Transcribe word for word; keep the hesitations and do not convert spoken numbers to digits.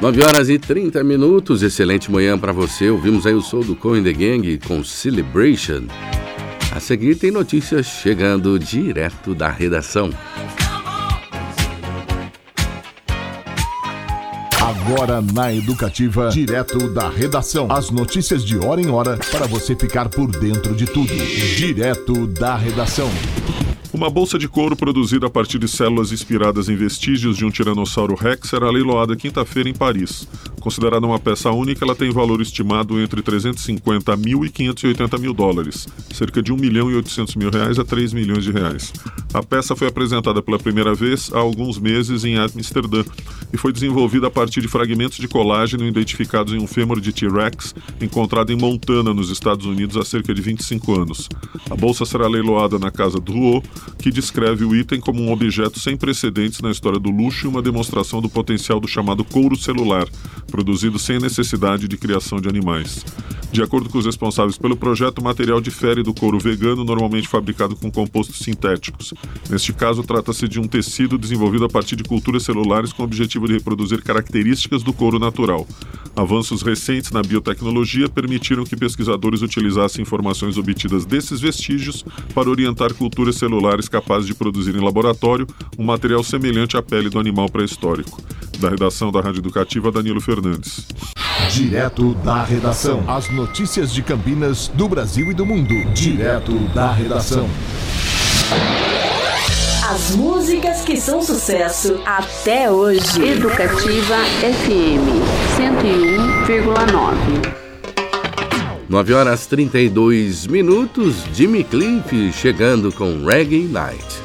nove horas e trinta minutos, excelente manhã para você. Ouvimos aí o som do Cohen The Gang com Celebration. A seguir tem notícias chegando direto da redação. Agora na Educativa, direto da redação. As notícias de hora em hora para você ficar por dentro de tudo. Direto da redação. Uma bolsa de couro produzida a partir de células inspiradas em vestígios de um tiranossauro Rex será leiloada quinta-feira em Paris. Considerada uma peça única, ela tem valor estimado entre trezentos e cinquenta mil e quinhentos e oitenta mil dólares, cerca de um milhão e oitocentos mil reais a três milhões de reais. A peça foi apresentada pela primeira vez há alguns meses em Amsterdã e foi desenvolvida a partir de fragmentos de colágeno identificados em um fêmur de T-Rex encontrado em Montana, nos Estados Unidos, há cerca de vinte e cinco anos. A bolsa será leiloada na Casa Drouot, que descreve o item como um objeto sem precedentes na história do luxo e uma demonstração do potencial do chamado couro celular, produzido sem necessidade de criação de animais. De acordo com os responsáveis pelo projeto, o material difere do couro vegano, normalmente fabricado com compostos sintéticos. Neste caso, trata-se de um tecido desenvolvido a partir de culturas celulares com o objetivo de reproduzir características do couro natural. Avanços recentes na biotecnologia permitiram que pesquisadores utilizassem informações obtidas desses vestígios para orientar culturas celulares capazes de produzir em laboratório um material semelhante à pele do animal pré-histórico. Da redação da Rádio Educativa, Danilo Fernandes. Direto da redação. As notícias de Campinas, do Brasil e do mundo. Direto da redação. As músicas que são sucesso até hoje. Educativa F M cento e um vírgula nove. nove horas e trinta e dois minutos, Jimmy Cliff chegando com Reggae Night.